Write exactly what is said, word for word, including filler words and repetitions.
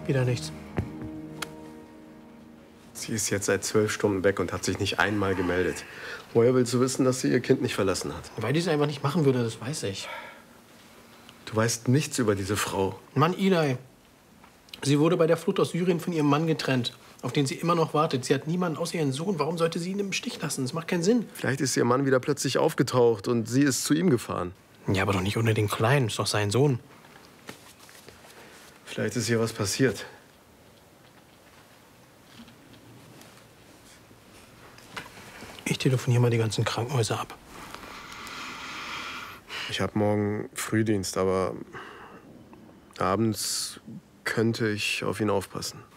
Wieder nichts. Sie ist jetzt seit zwölf Stunden weg und hat sich nicht einmal gemeldet. Woher willst du wissen, dass sie ihr Kind nicht verlassen hat? Weil die es einfach nicht machen würde, das weiß ich. Du weißt nichts über diese Frau. Mann, Eli. Sie wurde bei der Flucht aus Syrien von ihrem Mann getrennt, auf den sie immer noch wartet. Sie hat niemanden außer ihren Sohn. Warum sollte sie ihn im Stich lassen? Das macht keinen Sinn. Vielleicht ist ihr Mann wieder plötzlich aufgetaucht und sie ist zu ihm gefahren. Ja, aber doch nicht ohne den Kleinen. Ist doch sein Sohn. Vielleicht ist ihr was passiert. Ich telefoniere mal die ganzen Krankenhäuser ab. Ich habe morgen Frühdienst, aber abends könnte ich auf ihn aufpassen.